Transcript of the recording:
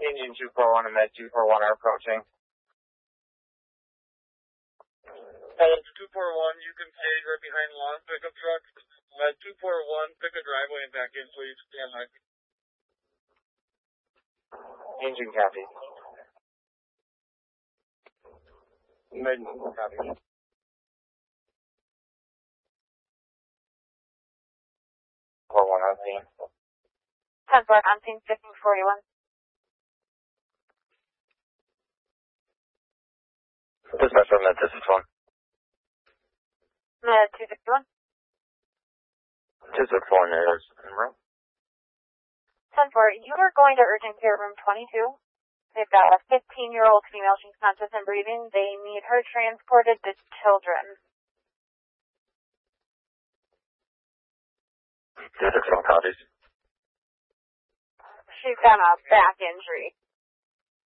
Indian 241 and Med 241 are approaching. Med 241, you can stay right behind long pickup truck. Med 241, pick a driveway and back in, please. Stand by. Engine copy. Med copy. 41 on scene. 10-4 on scene 1541. Dispatch from Med 261. Med 261. 261 is in room. 10-4, you are going to urgent care room 22. They've got a 15-year-old female. She's conscious and breathing. They need her transported to children. 261 copies. She's got a back injury.